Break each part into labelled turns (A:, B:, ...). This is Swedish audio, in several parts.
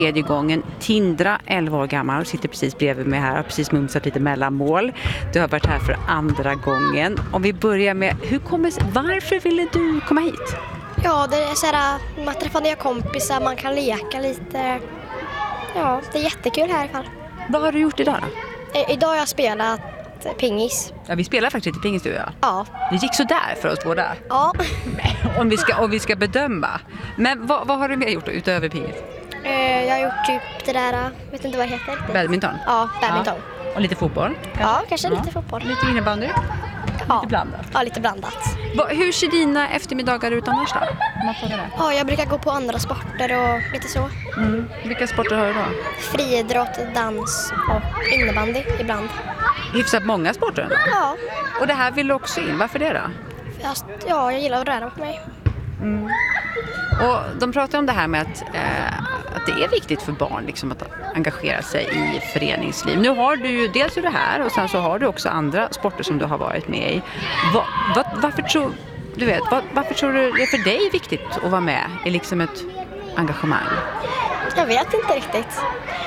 A: Tredje gången. Tindra, 11 år gammal, sitter precis bredvid mig här, har precis mumsat lite mellanmål. Du har varit här för andra gången. Om vi börjar med, varför ville du komma hit?
B: Ja, det är så här, man träffar nya kompisar, man kan leka lite. Ja, det är jättekul här i alla fall.
A: Vad har du gjort idag då?
B: Idag har jag spelat pingis.
A: Ja, vi spelar faktiskt lite pingis, du och jag.
B: Ja.
A: Det gick så där för oss båda.
B: Ja.
A: Om vi ska bedöma. Men vad har du mer gjort då, utöver pingis?
B: Jag har gjort typ det där, vet inte vad det heter.
A: Badminton?
B: Ja, badminton.
A: Ja. Och lite fotboll?
B: Ja, kanske lite fotboll.
A: Lite innebandy?
B: Ja.
A: Lite blandat?
B: Ja, lite blandat.
A: Hur ser dina eftermiddagar ut annars då? Om man frågar det.
B: Ja, jag brukar gå på andra sporter och lite så.
A: Vilka sporter har du då?
B: Friidrott, dans och innebandy ibland.
A: Hyfsat många sporter ändå.
B: Ja.
A: Och det här vill du också in, varför det då?
B: Jag gillar att röra på mig.
A: Och de pratar om det här med att det är viktigt för barn liksom, att engagera sig i föreningsliv. Nu har du ju, dels är du här och sen så har du också andra sporter som du har varit med i. Varför tror du det är för dig viktigt att vara med i liksom ett engagemang?
B: Jag vet inte riktigt.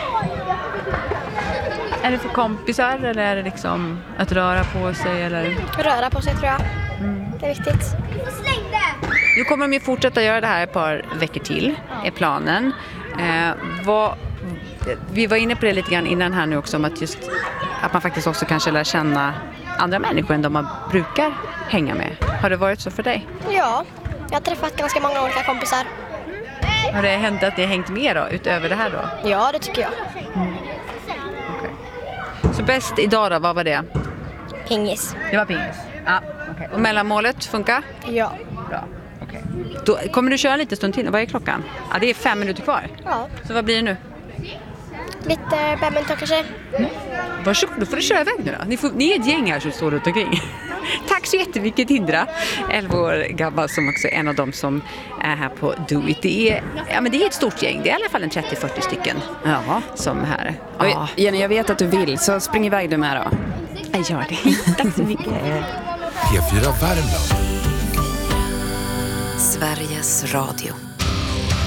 A: Är det för kompisar eller är det liksom att röra på sig? Eller?
B: Röra på sig tror jag. Det är viktigt.
A: Nu kommer de ju fortsätta göra det här ett par veckor till, är planen. Vi var inne på det lite grann innan här nu också, om att man faktiskt också kanske lär känna andra människor än de man brukar hänga med. Har det varit så för dig?
B: Ja, jag har träffat ganska många olika kompisar.
A: Har det hänt att ni har hängt med då, utöver det här då?
B: Ja, det tycker jag.
A: Okay. Så bäst idag då, vad var det?
B: Pingis.
A: Det var pingis? Ja, okay. Och mellanmålet funkar?
B: Ja.
A: Bra. Okay. Då kommer du köra en liten stund till. Vad är klockan? Ja, det är 5 minuter kvar.
B: Ja.
A: Så vad blir det nu?
B: Lite badminton kanske.
A: Varsågod, då får du köra iväg nu då. Ni är ett gäng här som står runt omkring. Tack så jättemycket Tindra. 11 år gammal, som också är en av dem som är här på Do It. Det är ett stort gäng. Det är i alla fall en 30-40 stycken.
C: Ja.
A: Som här.
C: Ja. Jenny, jag vet att du vill, så spring iväg du med då.
A: Jag gör det. Tack så mycket.
D: P4 Värmland.
E: Sveriges Radio.